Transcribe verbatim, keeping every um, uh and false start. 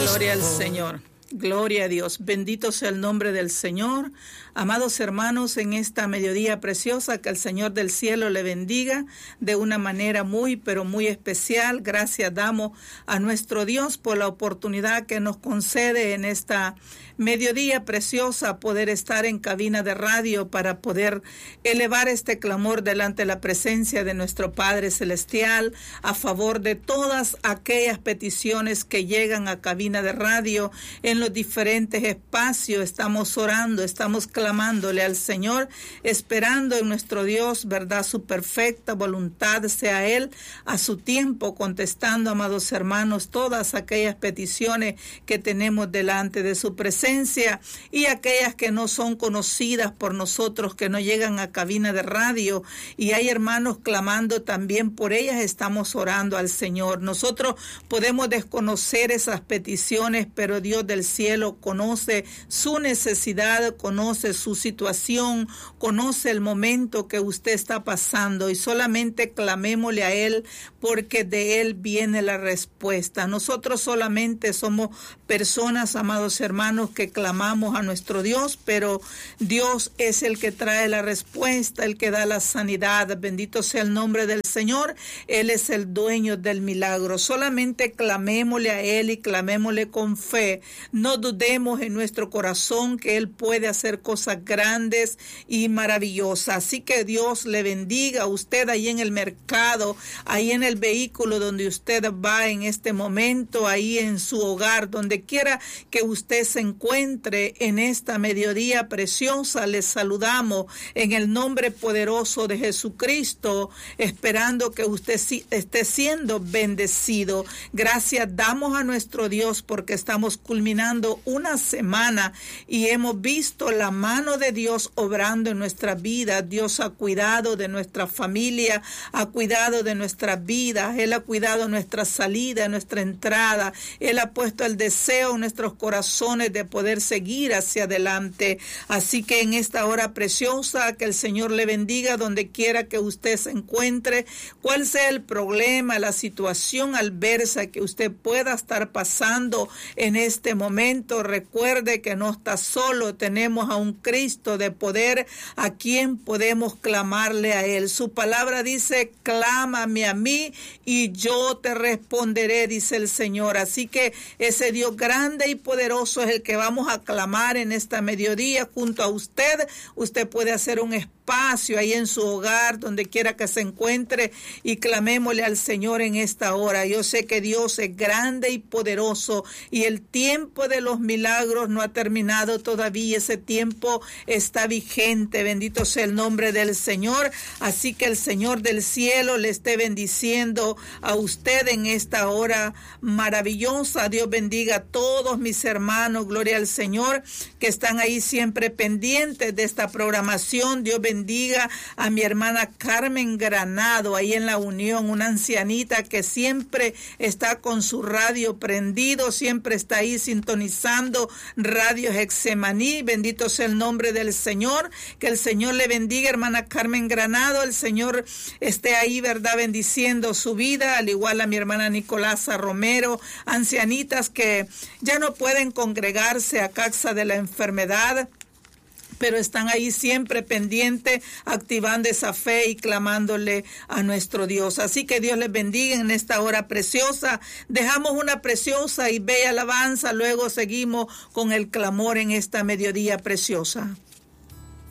Gloria al Señor. Gloria a Dios. Bendito sea el nombre del Señor. Amados hermanos, en esta mediodía preciosa, que el Señor del cielo le bendiga de una manera muy, pero muy especial. Gracias damos a nuestro Dios por la oportunidad que nos concede en esta mediodía preciosa poder estar en cabina de radio para poder elevar este clamor delante de la presencia de nuestro Padre Celestial a favor de todas aquellas peticiones que llegan a cabina de radio en los diferentes espacios. Estamos orando, estamos clamándole al Señor, esperando en nuestro Dios, verdad, su perfecta voluntad sea Él a su tiempo contestando, amados hermanos, todas aquellas peticiones que tenemos delante de su presencia y aquellas que no son conocidas por nosotros, que no llegan a cabina de radio, y hay hermanos clamando también por ellas. Estamos orando al Señor. Nosotros podemos desconocer esas peticiones, pero Dios del cielo conoce su necesidad, conoce su situación, conoce el momento que usted está pasando, y solamente clamémosle a Él, porque de Él viene la respuesta. Nosotros solamente somos personas, amados hermanos, que clamamos a nuestro Dios, pero Dios es el que trae la respuesta, el que da la sanidad. Bendito sea el nombre del Señor. Él es el dueño del milagro. Solamente clamémosle a Él y clamémosle con fe. No dudemos en nuestro corazón que Él puede hacer cosas grandes y maravillosas. Así que Dios le bendiga a usted ahí en el mercado, ahí en el vehículo donde usted va en este momento, ahí en su hogar, donde quiera que usted se encuentre en esta mediodía preciosa. Les saludamos en el nombre poderoso de Jesucristo, esperando que usted esté siendo bendecido. Gracias damos a nuestro Dios porque estamos culminando una semana y hemos visto la mano de Dios obrando en nuestra vida. Dios ha cuidado de nuestra familia, ha cuidado de nuestra vida, Él ha cuidado nuestra salida, nuestra entrada. Él ha puesto el deseo en nuestros corazones de poder seguir hacia adelante. Así que en esta hora preciosa, que el Señor le bendiga donde quiera que usted se encuentre, cuál sea el problema, la situación adversa que usted pueda estar pasando en este momento. Recuerde que no está solo, tenemos a un Cristo de poder a quien podemos clamarle a Él. Su palabra dice: clámame a mí y yo te responderé, dice el Señor. Así que ese Dios grande y poderoso es el que vamos a clamar en esta mediodía junto a usted. Usted puede hacer un espacio ahí en su hogar, donde quiera que se encuentre, y clamémosle al Señor en esta hora. Yo sé que Dios es grande y poderoso y el tiempo de los milagros no ha terminado todavía. Ese tiempo está vigente. Bendito sea el nombre del Señor. Así que el Señor del cielo le esté bendiciendo a usted en esta hora maravillosa. Dios bendiga a todos mis hermanos, gloria al Señor, que están ahí siempre pendientes de esta programación. Dios bendiga a mi hermana Carmen Granado, ahí en la Unión, una ancianita que siempre está con su radio prendido, siempre está ahí sintonizando Radio Getsemaní. Bendito sea el nombre del Señor. Que el Señor le bendiga, hermana Carmen Granado. El Señor esté ahí, verdad, bendiciendo su vida, al igual a mi hermana Nicolasa Romero, ancianitas que ya no pueden congregarse a causa de la enfermedad, pero están ahí siempre pendientes, activando esa fe y clamándole a nuestro Dios. Así que Dios les bendiga en esta hora preciosa. Dejamos una preciosa y bella alabanza, luego seguimos con el clamor en esta mediodía preciosa.